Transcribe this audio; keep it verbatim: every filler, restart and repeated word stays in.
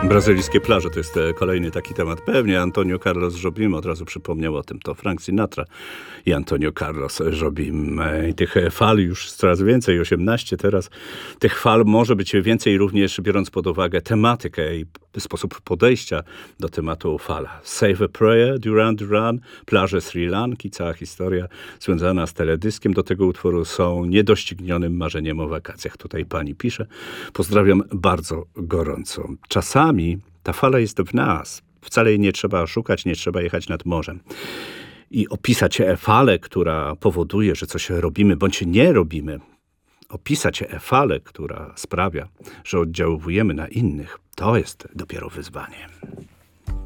Brazylijskie plaże to jest kolejny taki temat. Pewnie Antonio Carlos Jobim od razu przypomniał o tym. To Frank Sinatra i Antonio Carlos Jobim. I tych fal już coraz więcej, osiemnaście teraz. Tych fal może być więcej również biorąc pod uwagę tematykę i sposób podejścia do tematu fala. Save a Prayer, Duran Duran, plaże Sri Lanki, cała historia związana z teledyskiem do tego utworu są niedoścignionym marzeniem o wakacjach. Tutaj pani pisze. Pozdrawiam bardzo gorąco. Czasami ta fala jest w nas. Wcale jej nie trzeba szukać, nie trzeba jechać nad morzem. I opisać falę, która powoduje, że coś robimy, bądź nie robimy. Opisać falę, która sprawia, że oddziałujemy na innych, to jest dopiero wyzwanie.